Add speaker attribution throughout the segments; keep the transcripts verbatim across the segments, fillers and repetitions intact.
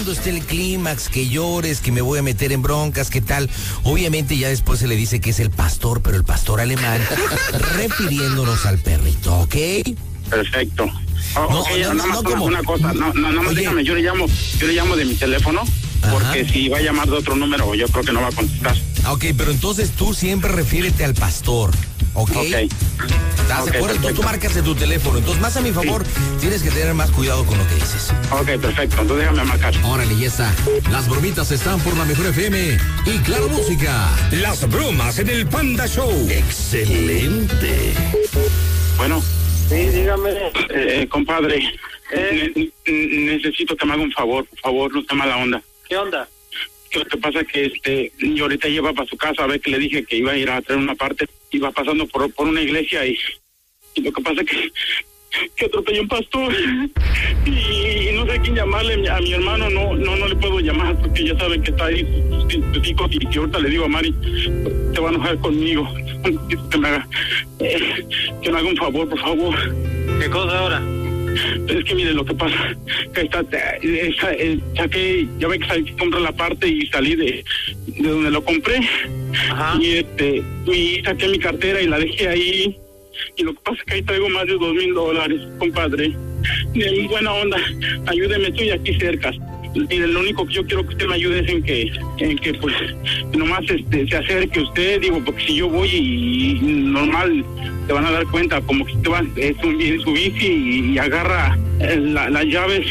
Speaker 1: cuándo esté el clímax, que llores, que me voy a meter en broncas, qué tal. Obviamente ya después se le dice que es el pastor, pero el pastor alemán, refiriéndonos al perrito, ¿ok?
Speaker 2: Perfecto. Oh,
Speaker 1: no,
Speaker 2: okay,
Speaker 1: no,
Speaker 2: nada más
Speaker 1: no, no,
Speaker 2: una cosa, no, no, no, déjame, yo le llamo, yo le llamo de mi teléfono, porque Ajá. si va a llamar de otro número, yo creo que no va a contestar.
Speaker 1: Ok, pero entonces tú siempre refiérete al pastor, ¿ok? Ok. ¿Estás okay, de acuerdo? Entonces tú marcas de tu teléfono. Entonces, más a mi favor, sí. tienes que tener más cuidado con lo que dices.
Speaker 2: Ok, perfecto. Entonces déjame marcar.
Speaker 3: Órale, ya está. Las bromitas están por la Mejor F M y Claro Música.
Speaker 4: Las bromas en el Panda Show. Excelente.
Speaker 2: Bueno.
Speaker 5: Sí, dígame.
Speaker 2: Eh, compadre, eh. Ne- necesito que me haga un favor, por favor, no esté mala onda.
Speaker 5: ¿Qué onda?
Speaker 2: Lo que pasa es que este, yo ahorita lleva para su casa, a ver que le dije que iba a ir a traer una parte, iba pasando por, por una iglesia y, y lo que pasa es que, que atropelló un pastor y, y no sé quién llamarle a mi hermano, no no no le puedo llamar porque ya saben que está ahí sus hijos y que ahorita le digo a Mari, te va a enojar conmigo, que me haga, eh, que me haga un favor, por favor.
Speaker 5: ¿Qué cosa ahora?
Speaker 2: Es que mire lo que pasa, que está, está eh, saqué, ya ve que salí que compré la parte y salí de, de donde lo compré. Ajá. y este y saqué mi cartera y la dejé ahí y lo que pasa es que ahí traigo más de dos mil dólares, compadre. De buena onda, ayúdeme, estoy aquí cerca. Y lo único que yo quiero que usted me ayude es en que, en que pues, nomás este, se acerque usted, digo, porque si yo voy y, y normal, te van a dar cuenta, como que te van es un, en su bici y, y agarra eh, la, las llaves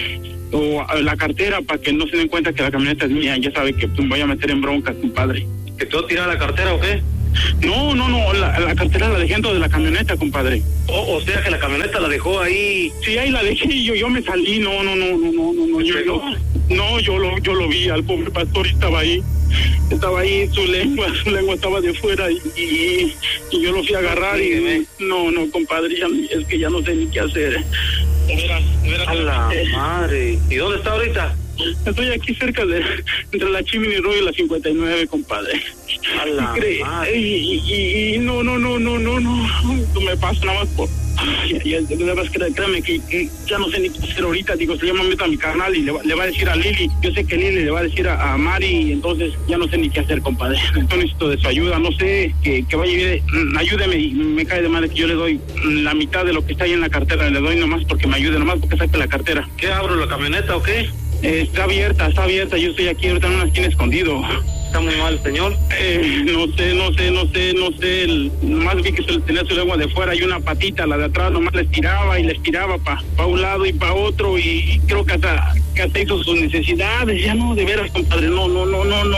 Speaker 2: o la cartera para que no se den cuenta que la camioneta es mía, ya sabe que me voy a meter en broncas, compadre.
Speaker 5: ¿Que tú tiras la cartera o qué?
Speaker 2: No, no, no, la, la cartera la dejé dentro de la camioneta, compadre.
Speaker 5: O, o sea que la camioneta la dejó ahí.
Speaker 2: Sí, ahí la dejé y yo, yo me salí, no, no, no, no, no, no, no, yo, yo, no, yo lo, yo lo vi, al pobre pastor estaba ahí, estaba ahí, su lengua, su lengua estaba de fuera y, y, y yo lo fui a agarrar y, no, no, compadre, ya, es que ya no sé ni qué hacer.
Speaker 5: De veras, de veras. A la madre. ¿Y dónde está ahorita?
Speaker 2: Estoy aquí cerca de, entre la Chimney Road y la cincuenta y nueve, compadre.
Speaker 5: A la
Speaker 2: madre. Y, y, y no, no, no, no, no, no, tú me pasas nada más por... Ya, ya, ya, créame que, que ya no sé ni qué hacer ahorita, digo, se llama a mi carnal y le va, le va a decir a Lili, yo sé que Lili le va a decir a, a Mari, y entonces ya no sé ni qué hacer, compadre. Entonces necesito de su ayuda, no sé, que, que vaya, ayúdeme y me cae de madre que yo le doy la mitad de lo que está ahí en la cartera, le doy nomás porque me ayude, nomás porque saque la cartera.
Speaker 5: ¿Qué, abro la camioneta o qué?
Speaker 2: Eh, está abierta, está abierta, yo estoy aquí ahorita en una esquina escondido.
Speaker 5: ¿Está muy mal, señor?
Speaker 2: Eh, no sé, no sé, no sé, no sé, el, nomás vi que se le tenía su lengua de fuera y una patita, la de atrás, nomás le estiraba y le estiraba para pa un lado y para otro y creo que hasta, que hasta hizo sus necesidades, ya no, de veras, compadre, no, no, no, no, no.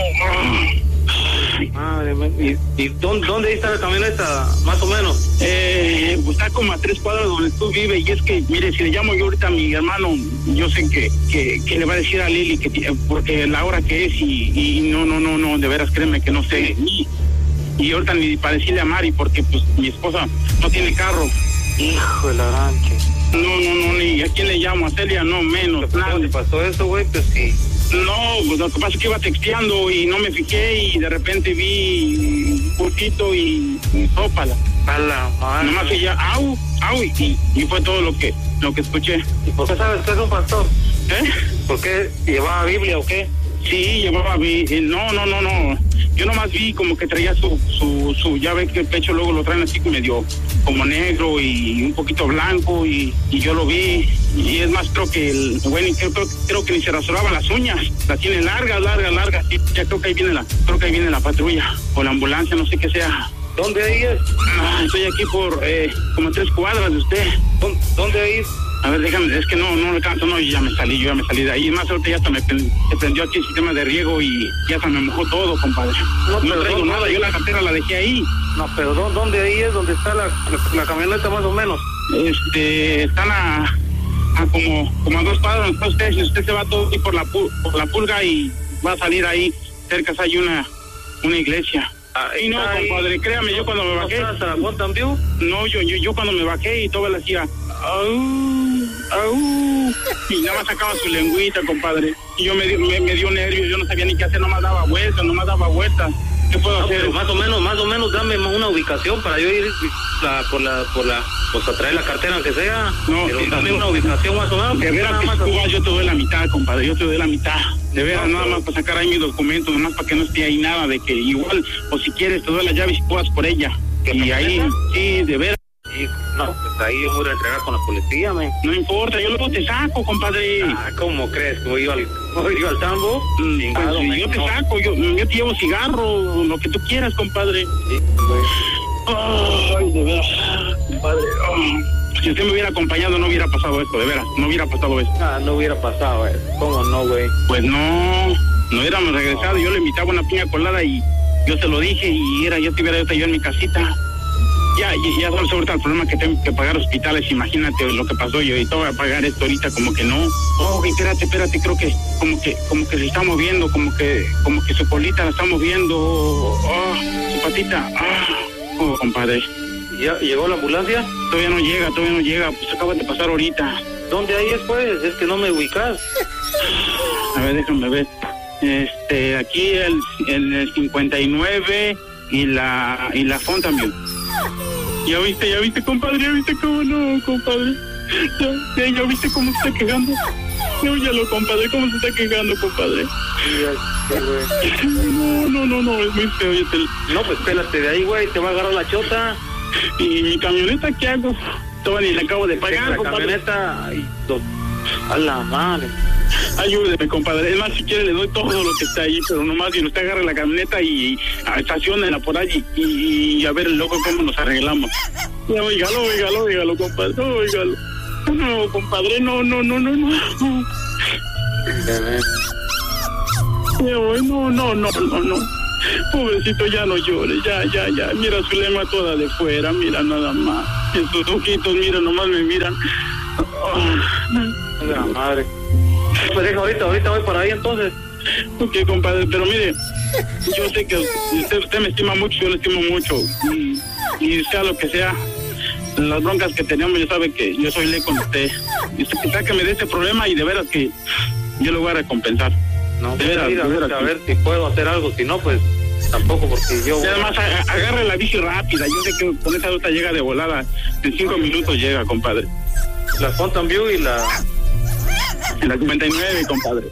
Speaker 5: Madre mía. ¿Y, y dónde, dónde está la camioneta, más o menos?
Speaker 2: Eh, pues está como a tres cuadras donde tú vives y es que, mire, si le llamo yo ahorita a mi hermano, yo sé que, que, que le va a decir a Lili que porque la hora que es y, y no, no, no, no, de veras, créeme que no sé. Y, y ahorita ni para decirle a Mari porque pues mi esposa no tiene carro.
Speaker 5: Hijo de la rancha.
Speaker 2: No, no, no, ni a quién le llamo, a Celia, no, menos.
Speaker 5: Nada. ¿Cómo te pasó eso, güey? Pues sí.
Speaker 2: No, pues lo que pasa es que iba texteando y no me fijé y de repente vi un poquito y, y sópala.
Speaker 5: A la madre.
Speaker 2: Nomás que ya, au, au, y, y fue todo lo que lo que escuché.
Speaker 5: ¿Y por qué sabes que es un pastor?
Speaker 2: ¿Eh?
Speaker 5: ¿Por qué? ¿Llevaba Biblia o qué?
Speaker 2: Sí, llevaba Biblia. No, no, no, no. Yo nomás vi como que traía su, su, su, ya ve que el pecho luego lo traen así medio como negro y un poquito blanco y, y yo lo vi. Y es más, creo que el, bueno, creo, creo, creo que ni se rasuraba las uñas, las tiene largas, largas, largas. Y ya creo que ahí viene la, creo que ahí viene la patrulla o la ambulancia, no sé qué sea.
Speaker 5: ¿Dónde ahí es?
Speaker 2: Ah, estoy aquí por, eh, como tres cuadras de usted.
Speaker 5: ¿Dónde, dónde ahí es?
Speaker 2: A ver, déjame, es que no, no le canto, no, y ya me salí, yo ya me salí de ahí. Más ahorita ya hasta me, me prendió aquí el sistema de riego y ya se me mojó todo, compadre. No, no traigo nada, yo la cartera la dejé ahí.
Speaker 5: No, pero ¿dónde ahí es? ¿Dónde está la, la, la camioneta más o menos?
Speaker 2: Este, están a, a como, como a dos cuadras, entonces usted, si usted se va todo por la, por la pulga y va a salir ahí, cerca hay una, una iglesia.
Speaker 5: Ah,
Speaker 2: y no, compadre, créame, yo cuando me bajé...
Speaker 5: ¿No,
Speaker 2: no yo, yo, yo cuando me bajé y todo le hacía... Au, au, y nada más sacaba su lengüita, compadre. Y yo me, me, me dio nervios, yo no sabía ni qué hacer, nomás daba vueltas, nomás daba vueltas. ¿Qué puedo
Speaker 5: No,
Speaker 2: hacer?
Speaker 5: pero más o menos, más o menos dame una ubicación para yo ir la, por la, por la, pues a traer la cartera aunque sea.
Speaker 2: No,
Speaker 5: pero
Speaker 2: sí,
Speaker 5: dame
Speaker 2: no.
Speaker 5: una ubicación más o menos.
Speaker 2: De veras
Speaker 5: nada
Speaker 2: que
Speaker 5: más
Speaker 2: si tú
Speaker 5: así.
Speaker 2: vas, yo te doy la mitad, compadre, yo te doy la mitad. De veras,
Speaker 5: No,
Speaker 2: nada
Speaker 5: pero-
Speaker 2: más para sacar ahí mis documentos, nomás para que no esté ahí nada de que igual, o si quieres, te doy las llaves y tú vas por ella. Y ahí, sí, de veras,
Speaker 5: Sí, no, pues ahí yo voy a entregar con la policía, men.
Speaker 2: no importa, yo luego te saco, compadre.
Speaker 5: Ah, ¿cómo crees que voy yo al, voy yo al tambo?
Speaker 2: Mm,
Speaker 5: Chingado,
Speaker 2: pues,
Speaker 5: men,
Speaker 2: yo te
Speaker 5: no.
Speaker 2: saco, yo, yo te llevo cigarro, lo que tú quieras, compadre.
Speaker 5: Sí, güey.
Speaker 2: Ay, de veras, compadre. Ay. Si usted me hubiera acompañado, no hubiera pasado esto, de veras, no hubiera pasado esto.
Speaker 5: Ah, no hubiera pasado, eh. ¿Cómo no, güey?
Speaker 2: Pues no, no hubiéramos regresado, yo le invitaba una piña colada y yo se lo dije y era, ya estuviera yo en mi casita. Ya, ya, ya sabes ahorita el problema que tengo que pagar hospitales, imagínate lo que pasó yo y todo voy a pagar esto ahorita como que no. Oh, espérate, espérate, creo que como que como que se está moviendo, como que como que su colita la está moviendo, oh, su patita, ah, oh, compadre.
Speaker 5: ¿Ya llegó la ambulancia?
Speaker 2: Todavía no llega, todavía no llega, pues acaba de pasar ahorita.
Speaker 5: ¿Dónde ahí es, pues? Es que no me ubicas.
Speaker 2: A ver, déjame ver. Este, aquí el, el, el cincuenta y nueve y la y la Fontainebleau. Ya viste, ya viste, compadre, ya viste cómo no, compadre. Ya, ya, ya viste cómo se está quejando. Ya, ya lo, compadre, cómo se está quejando, compadre.
Speaker 5: Sí, güey.
Speaker 2: No, no, no, no, es muy feo. Ya te-
Speaker 5: No, pues pélate de ahí, güey. Te va a agarrar la chota.
Speaker 2: ¿Y mi camioneta qué hago? Todavía ni la acabo de pagar,
Speaker 5: La
Speaker 2: compadre.
Speaker 5: camioneta. Ay, do- a la madre.
Speaker 2: Ayúdeme, compadre. Es más, si quiere le doy todo lo que está ahí, pero nomás si usted agarra la camioneta y, y estaciónela por ahí y, y, y a ver luego cómo nos arreglamos. Ya, oígalo, oígalo, oígalo, compadre, oígalo. No, compadre, no, no, no, no, no. Ya voy, no, no, no, no, no. Pobrecito, ya no llores, ya, ya, ya. Mira su lengua toda de fuera, mira nada más. Esos ojitos, mira, nomás me miran.
Speaker 5: A la madre. Pues deja ahorita, ahorita voy para ahí entonces.
Speaker 2: Ok, compadre, pero mire, yo sé que usted, usted me estima mucho, yo le estimo mucho. Y, y sea lo que sea, las broncas que tenemos, ya sabe que yo soy ley con usted. Y usted que sáqueme de este problema y de veras que yo lo voy a recompensar.
Speaker 5: No,
Speaker 2: De
Speaker 5: voy a
Speaker 2: veras,
Speaker 5: ir a
Speaker 2: de
Speaker 5: ver,
Speaker 2: veras,
Speaker 5: a
Speaker 2: sí.
Speaker 5: ver si puedo hacer algo. Si no, pues tampoco, porque yo.
Speaker 2: Y además, a- agarre la bici rápida. Yo sé que con esa ruta llega de volada. En cinco minutos llega, compadre.
Speaker 5: La Fontainebleau y la.
Speaker 2: En la cincuenta y nueve, compadre.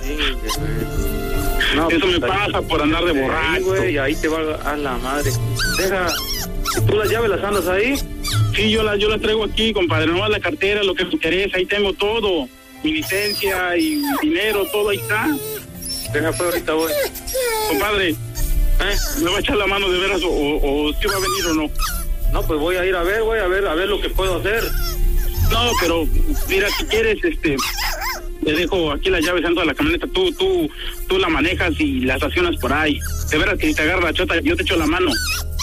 Speaker 5: No,
Speaker 2: Eso
Speaker 5: pues,
Speaker 2: me
Speaker 5: ahí-
Speaker 2: pasa por andar de
Speaker 5: ahí,
Speaker 2: borracho.
Speaker 5: güey, y ahí te va a, a la madre. Deja. ¿Tú las llaves las andas ahí?
Speaker 2: Sí, yo las yo las traigo aquí, compadre. Nomás la cartera, lo que me interesa. Ahí tengo todo. Mi licencia y dinero, todo ahí está.
Speaker 5: Deja, pues ahorita voy.
Speaker 2: Compadre,
Speaker 5: ¿Eh?
Speaker 2: ¿me va a echar la mano de veras o, o, o si va a venir o no?
Speaker 5: No, pues voy a ir a ver, güey, a ver, a ver lo que puedo hacer.
Speaker 2: No, pero mira, si quieres, este, le dejo aquí las llaves dentro de la camioneta. Tú, tú, tú la manejas y la estacionas por ahí. De veras que si te agarra la chota, yo te echo la mano.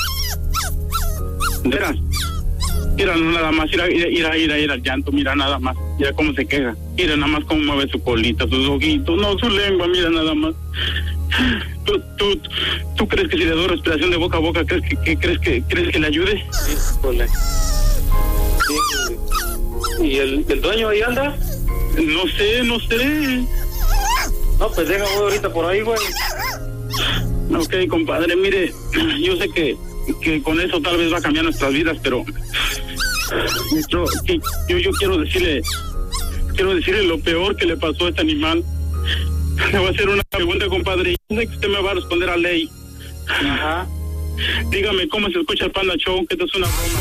Speaker 2: De veras. Mira, no nada más, mira, mira, mira, mira el llanto, mira nada más, mira cómo se queja, mira nada más cómo mueve su colita, sus ojitos, no, su lengua, mira nada más. ¿Tú, tú, tú crees que si le doy respiración de boca a boca, crees que, que crees que crees que le ayude?
Speaker 5: Híjole. Sí. ¿Y el, el dueño ahí anda?
Speaker 2: No sé, no sé.
Speaker 5: No, pues deja, voy ahorita por ahí, güey.
Speaker 2: Ok, compadre, mire, yo sé que, que con eso tal vez va a cambiar nuestras vidas, pero yo, que- yo, yo quiero decirle, quiero decirle lo peor que le pasó a este animal. Le voy a hacer una pregunta, compadre. Yo sé que usted me va a responder a ley.
Speaker 5: Ajá.
Speaker 2: Dígame cómo se escucha el Panda Show, que esto es una broma.